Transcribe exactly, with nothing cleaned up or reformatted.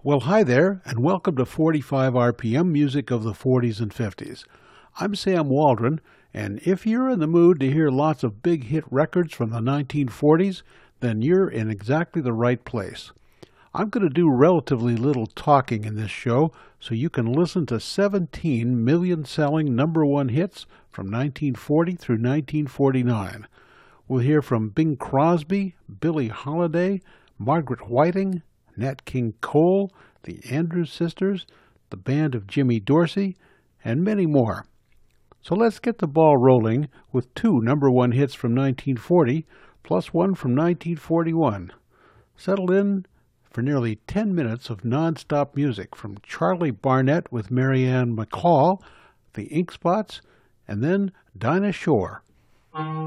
Well, hi there, and welcome to forty-five R P M Music of the forties and fifties. I'm Sam Waldron, and if you're in the mood to hear lots of big hit records from the nineteen forties, then you're in exactly the right place. I'm going to do relatively little talking in this show, so you can listen to seventeen million-selling number one hits from nineteen forty through nineteen forty-nine. We'll hear from Bing Crosby, Billie Holiday, Margaret Whiting, Nat King Cole, the Andrews Sisters, the band of Jimmy Dorsey, and many more. So let's get the ball rolling with two number one hits from nineteen forty, plus one from nineteen forty-one. Settle in for nearly ten minutes of non-stop music from Charlie Barnet with Marianne McCall, the Ink Spots, and then Dinah Shore.